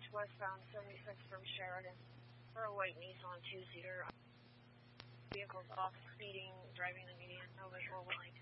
Bridge westbound 76 from Sheridan for a white Nissan two-seater. Vehicles off speeding, driving the median, no visual light.